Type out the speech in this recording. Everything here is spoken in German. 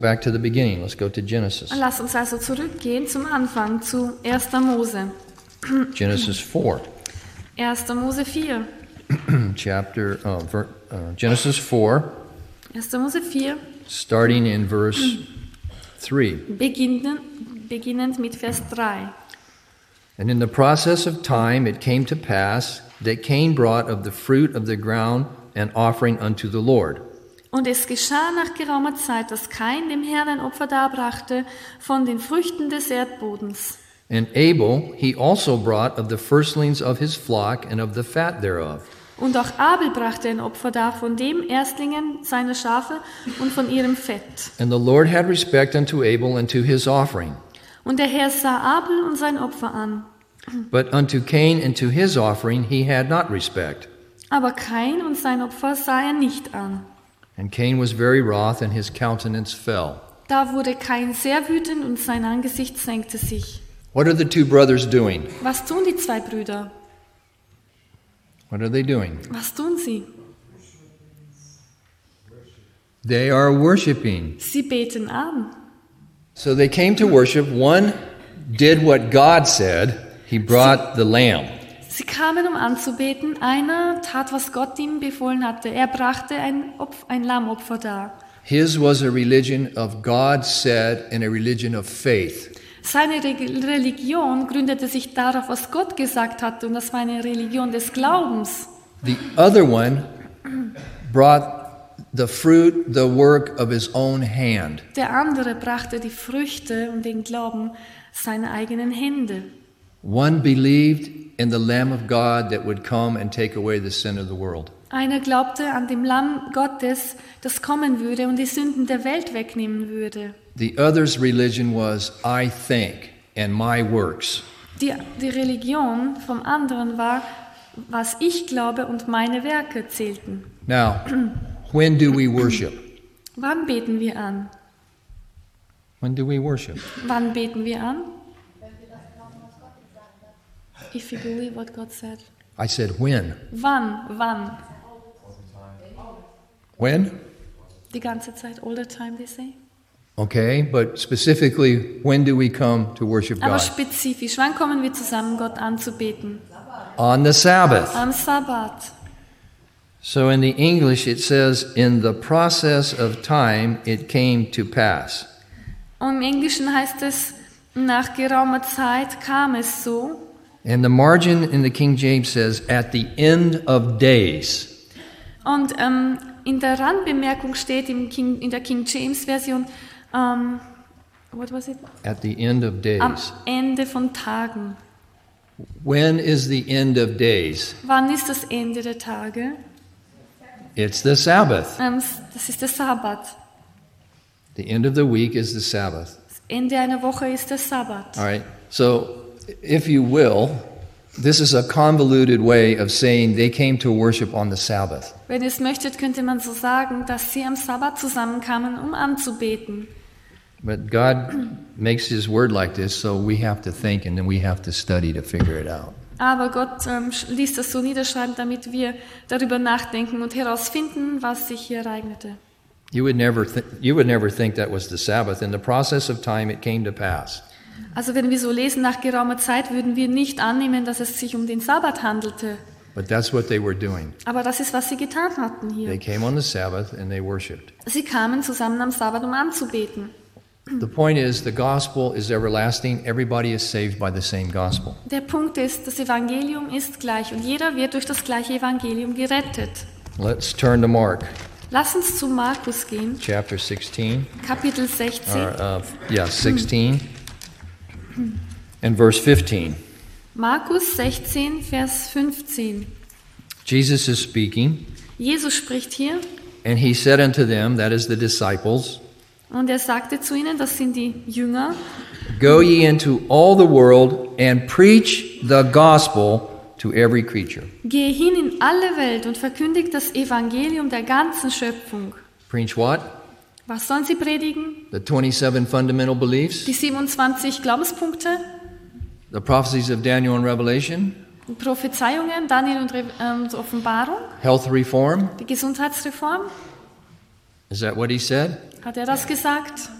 Back to the beginning. Let's go to Genesis. Lass uns also zurückgehen zum Anfang, zu 1. Mose. Genesis 4. 1. Mose 4. Genesis 4, 1. Mose 4, starting in verse 3. beginnend mit Vers 3. And in the process of time it came to pass that Cain brought of the fruit of the ground an offering unto the Lord. Und es geschah nach geraumer Zeit, dass Kain dem Herrn ein Opfer darbrachte von den Früchten des Erdbodens. And Abel he also brought of the firstlings of his flock and of the fat thereof. Und auch Abel brachte ein Opfer dar von dem Erstlingen seiner Schafe und von ihrem Fett. And the Lord had respect unto Abel and to his offering. Und der Herr sah Abel und sein Opfer an. But unto Cain and to his offering he had not respect. Aber Kain und sein Opfer sah er nicht an. And Cain was very wroth, and his countenance fell. Da wurde Kain sehr wütend und sein Angesicht senkte sich. What are the two brothers doing? Was tun die zwei Brüder? What are they doing? Was tun sie? They are worshiping. Sie beten an. So they came to worship. One did what God said. He brought the lamb. Sie kamen, um anzubeten. Einer tat, was Gott ihm befohlen hatte. Er brachte ein Lammopfer dar. His was a religion of God said and a religion of faith. Seine Religion gründete sich darauf, was Gott gesagt hatte, und das war eine Religion des Glaubens. The other one brought the fruit, the work of his own hand. Der andere brachte die Früchte und den Glauben seiner eigenen Hände. One believed in the Lamb of God that would come and take away the sin of the world. Einer glaubte an dem Lamm Gottes, das kommen würde und die Sünden der Welt wegnehmen würde. The other's religion was, I think, and my works. Die Religion vom anderen war, was ich glaube und meine Werke zählten. Now, when do we worship? Wann beten wir an? When do we worship? Wann beten wir an? If you believe what God said. I said when. Wann? When? Die ganze Zeit, all the time, they say. Okay, but specifically, when do we come to worship Aber God? spezifisch, wann kommen wir zusammen, Gott anzubeten? On the Sabbath. Am Sabbat. So in the English it says, in the process of time it came to pass. Und im Englischen heißt es, nach geraumer Zeit kam es so. And the margin in the King James says, at the end of days. Und in der Randbemerkung steht in der King James Version, what was it? At the end of days. Am Ende von Tagen. When is the end of days? Wann ist das Ende der Tage? It's the Sabbath. Das ist der Sabbat. The end of the week is the Sabbath. Das Ende einer Woche ist der Sabbat. All right. So, if you will, this is a convoluted way of saying they came to worship on the Sabbath. Wenn ihr es möchtet, könnte man so sagen, dass sie am Sabbat zusammenkamen, um anzubeten. But God makes His word like this, so we have to think and then we have to study to figure it out. Aber Gott ließ das so niederschreiben, damit wir darüber nachdenken und herausfinden, was sich hier ereignete. You would never think that was the Sabbath. In the process of time, it came to pass. Also wenn wir so lesen, nach geraumer Zeit würden wir nicht annehmen, dass es sich um den Sabbat handelte. But that's what they were doing. Aber das ist, was sie getan hatten They hier. came on the Sabbath and they worshipped. Sie kamen zusammen am Sabbat, um anzubeten. The point is, the gospel is everlasting. Everybody is saved by the same gospel. Der Punkt ist, das Evangelium ist gleich und jeder wird durch das gleiche Evangelium gerettet. Let's turn to Mark, Lass uns zu Markus gehen, chapter 16. Kapitel 16. 16. And verse 15. Markus 16, Vers 15. Jesus is speaking, Jesus spricht hier and he said unto them, that is the disciples, und er sagte zu ihnen, das sind die Jünger, go ye into all the world and preach the gospel to every creature. Geh hin in alle Welt und verkündigt das Evangelium der ganzen Schöpfung. Preach what? Was sollen sie predigen? The 27 fundamental beliefs, Die 27 Glaubenspunkte, the prophecies of Daniel and Revelation, die Prophezeiungen, Daniel und Offenbarung, health reform. die Gesundheitsreform. Is that what he said? Hat er das gesagt?